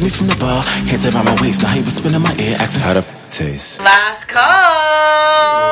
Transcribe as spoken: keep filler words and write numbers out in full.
me from the bar, hands around my waist. Now he was spinning my ear, asking how the taste. Last call.